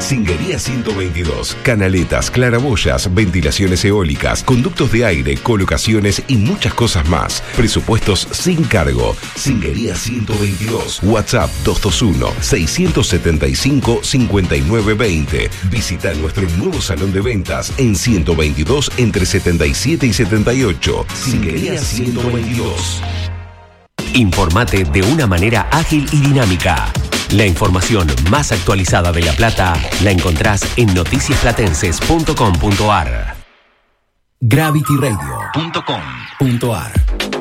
Singuería 122. Canaletas, claraboyas, ventilaciones eólicas, conductos de aire, colocaciones y muchas cosas más. Presupuestos sin cargo. Singuería 122. WhatsApp 221-675-5920. Visita nuestro nuevo salón de ventas en 122 entre 77 y 78. Singuería 122. Informate de una manera ágil y dinámica. La información más actualizada de La Plata la encontrás en noticiasplatenses.com.ar. gravityradio.com.ar